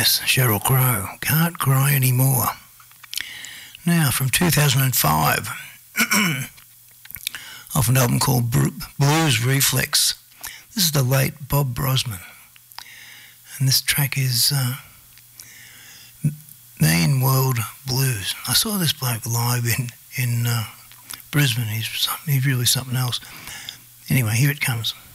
Yes, Sheryl Crow, Can't Cry Anymore. Now, from 2005, off an album called Blues Reflex. This is the late Bob Brosman. And this track is Mean World Blues. I saw this bloke live in Brisbane. He's really something else. Anyway, here it comes.